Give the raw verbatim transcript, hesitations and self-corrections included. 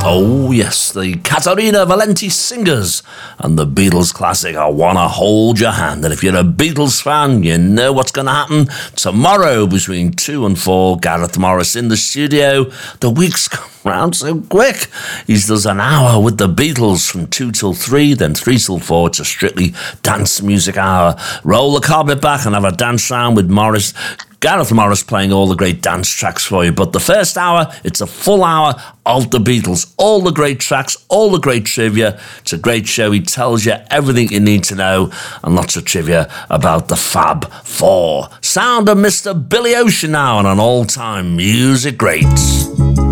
Oh yes, the Caterina Valenti Singers and the Beatles classic I Wanna Hold Your Hand. And if you're a Beatles fan, you know what's going to happen tomorrow between two and four. Gareth Morris in the studio. The week's come round so quick. He does an hour with the Beatles from two till three, then three till four. It's a strictly dance music hour. Roll the carpet back and have a dance round with Morris. Gareth Morris playing all the great dance tracks for you. But the first hour, it's a full hour of the Beatles. All the great tracks, all the great trivia. It's a great show. He tells you everything you need to know and lots of trivia about the Fab Four. Sound of Mister Billy Ocean now and an all-time music great.